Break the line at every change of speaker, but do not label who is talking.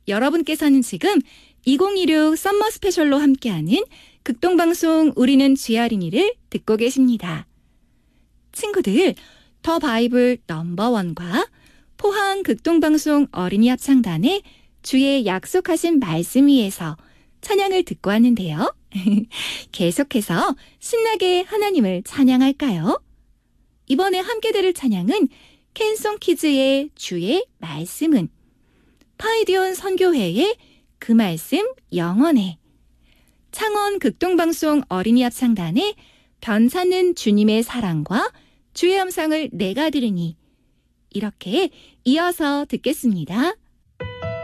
여러분께서는 지금 2016 썸머 스페셜로 함께하는 극동방송 우리는 GR이니를 듣고 계십니다. 친구들, 더 바이블 넘버원과 포항 극동방송 어린이 합창단의 주의 약속하신 말씀 위에서 찬양을 듣고 왔는데요. 계속해서 신나게 하나님을 찬양할까요? 이번에 함께 들을 찬양은 캔송키즈의 주의 말씀은, 파이디온 선교회의 그 말씀 영원해, 창원 극동방송 어린이 합창단의 변찮는 주님의 사랑과 주의 음성을 내가 들으니, 이렇게 이어서 듣겠습니다.